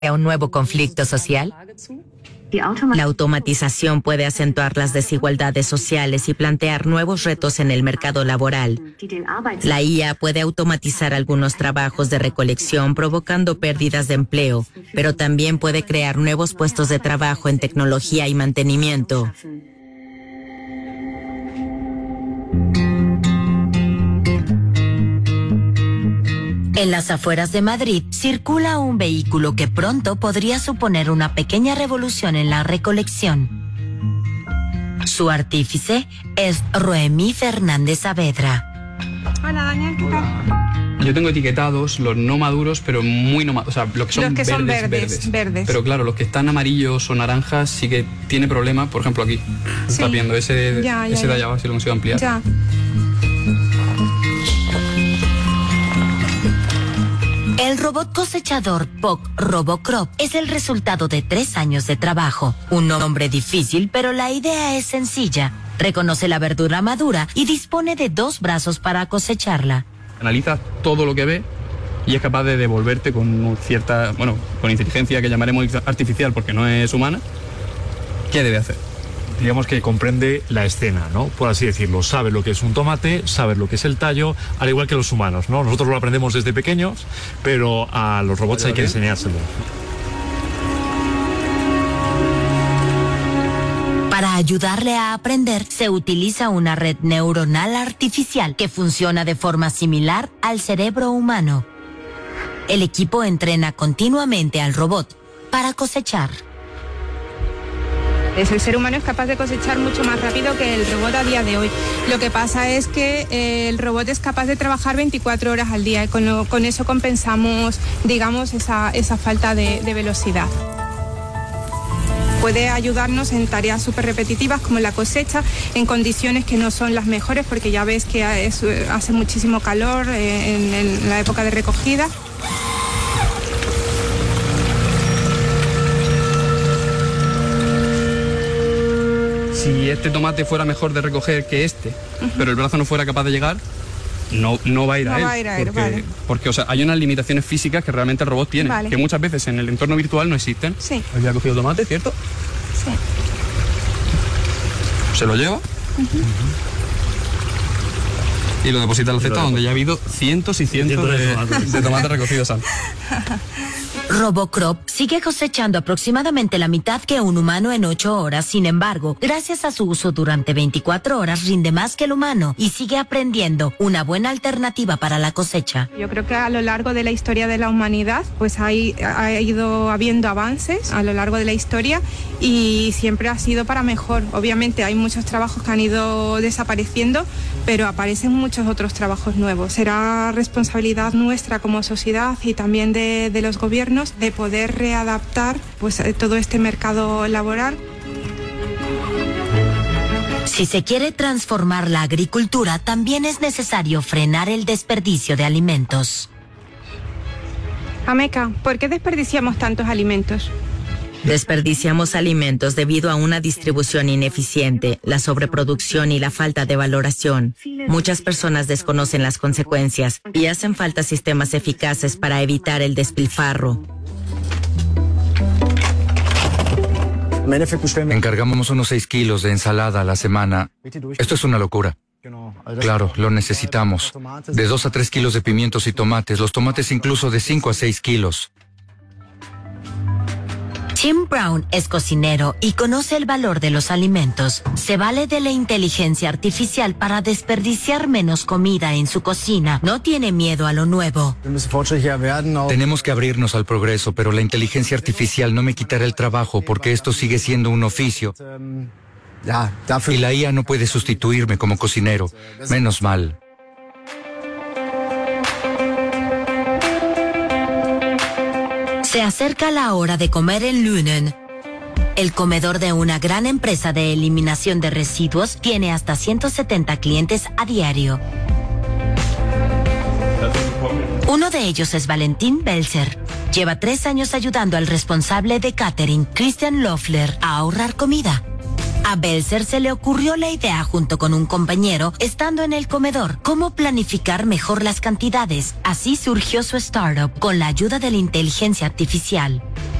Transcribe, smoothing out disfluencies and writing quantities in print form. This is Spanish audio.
un nuevo conflicto social? La automatización puede acentuar las desigualdades sociales y plantear nuevos retos en el mercado laboral. La IA puede automatizar algunos trabajos de recolección, provocando pérdidas de empleo, pero también puede crear nuevos puestos de trabajo en tecnología y mantenimiento. En las afueras de Madrid circula un vehículo que pronto podría suponer una pequeña revolución en la recolección. Su artífice es Roemí Fernández Saavedra. Hola Daniel, ¿qué tal? Yo tengo etiquetados los no maduros, pero muy no maduros, o sea, los que son verdes. Pero claro, los que están amarillos o naranjas sí que tiene problema, por ejemplo aquí. Sí. Estás viendo ese de allá abajo, si lo consigo ampliar. Ya. El robot cosechador POC RoboCrop es el resultado de 3 años de trabajo. Un nombre difícil, pero la idea es sencilla. Reconoce la verdura madura y dispone de 2 brazos para cosecharla. Analiza todo lo que ve y es capaz de devolverte con cierta, con inteligencia que llamaremos artificial porque no es humana, ¿qué debe hacer? Digamos que comprende la escena, ¿no? Por así decirlo. Sabe lo que es un tomate, sabe lo que es el tallo, al igual que los humanos, ¿no? Nosotros lo aprendemos desde pequeños, pero a los robots hay que enseñárselo. Para ayudarle a aprender, se utiliza una red neuronal artificial que funciona de forma similar al cerebro humano. El equipo entrena continuamente al robot para cosechar. El ser humano es capaz de cosechar mucho más rápido que el robot a día de hoy. Lo que pasa es que el robot es capaz de trabajar 24 horas al día y con eso compensamos, digamos, esa falta de velocidad. Puede ayudarnos en tareas súper repetitivas como la cosecha, en condiciones que no son las mejores porque ya ves que hace muchísimo calor en la época de recogida. Si este tomate fuera mejor de recoger que este, pero el brazo no fuera capaz de llegar, no va a ir a él. Porque o sea, hay unas limitaciones físicas que realmente el robot tiene, que muchas veces en el entorno virtual no existen. Sí. Había cogido tomate, ¿cierto? Sí. Se lo lleva. Y lo deposita en la cesta donde ya ha habido cientos y cientos de tomates recogidos antes. RoboCrop sigue cosechando aproximadamente la mitad que un humano en 8 horas. Sin embargo, gracias a su uso durante 24 horas, rinde más que el humano y sigue aprendiendo, una buena alternativa para la cosecha. Yo creo que a lo largo de la historia de la humanidad, pues ha ido habiendo avances a lo largo de la historia y siempre ha sido para mejor. Obviamente hay muchos trabajos que han ido desapareciendo, pero aparecen muchos otros trabajos nuevos. Será responsabilidad nuestra como sociedad y también de los gobiernos de poder readaptar pues todo este mercado laboral. Si se quiere transformar la agricultura, también es necesario frenar el desperdicio de alimentos. Ameca, ¿por qué desperdiciamos tantos alimentos? Desperdiciamos alimentos debido a una distribución ineficiente, la sobreproducción y la falta de valoración. Muchas personas desconocen las consecuencias y hacen falta sistemas eficaces para evitar el despilfarro. Encargamos unos 6 kilos de ensalada a la semana. Esto es una locura. Claro, lo necesitamos. De 2 a 3 kilos de pimientos y tomates, los tomates incluso de 5 a 6 kilos. Tim Brown es cocinero y conoce el valor de los alimentos. Se vale de la inteligencia artificial para desperdiciar menos comida en su cocina. No tiene miedo a lo nuevo. Tenemos que abrirnos al progreso, pero la inteligencia artificial no me quitará el trabajo porque esto sigue siendo un oficio. Y la IA no puede sustituirme como cocinero. Menos mal. Se acerca la hora de comer en Lünen. El comedor de una gran empresa de eliminación de residuos tiene hasta 170 clientes a diario. Uno de ellos es Valentín Belzer. Lleva 3 años ayudando al responsable de catering, Christian Loeffler, a ahorrar comida. A Belzer se le ocurrió la idea junto con un compañero estando en el comedor. ¿Cómo planificar mejor las cantidades? Así surgió su startup con la ayuda de la inteligencia artificial.